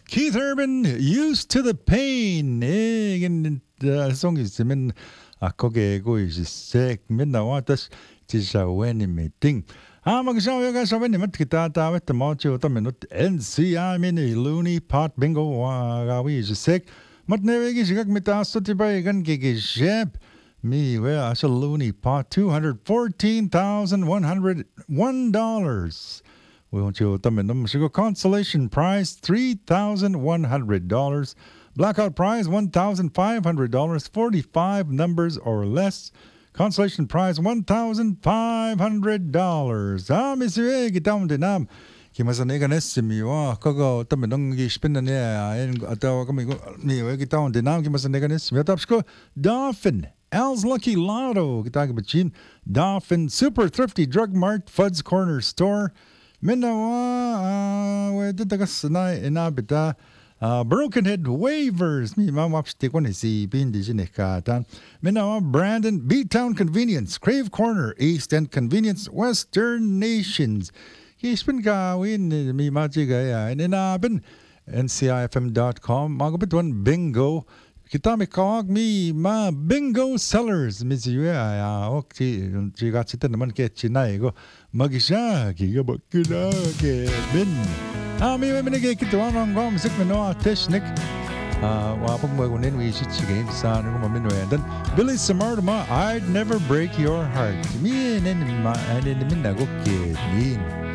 Keith Urban, Used to the Pain. Igen song ismen koge go is sek min na watas tisha weni meeting. Magshaw yoga sa weni mat kita tawet tamacho taminut NCI mini loony pot bingo gawi is sek. Mat nevegi sigak mitasto tiba igen gigi shep. Me we asa loony pot $214,101. We want you to go consolation prize $3,100. Blackout prize $1,500. 45 numbers or less. Consolation prize $1,500. Monsieur, get down to nam. Kimasan eganesimi wa kago taminong gispin na ataw kami mi get down to nam kimasan eganesimi tapsko Dolphin. Al's Lucky Lotto. Kita gabachin Dolphin Super Thrifty Drug Mart Fud's Corner Store. Minawa, where did the Gasana inabita? Broken Head Waivers. Me, Mamma stick one is the Bindijinekatan. Minawa, Brandon, B Town Convenience, Crave Corner, East End Convenience, Western Nations. He's been going, me, Majiga, and in Abin, NCIFM.com. Magabit one bingo. Kitami kawag mi ma bingo sellers miziya okay jiga chita naman ke chinay go magisha giga bakila ke bin mi menige kitwan ang gom sik meno technic wa pag magunin wi shi game sa no mamino dan Billy Samartama I'd never break your heart mi nen ma anen min nago ke min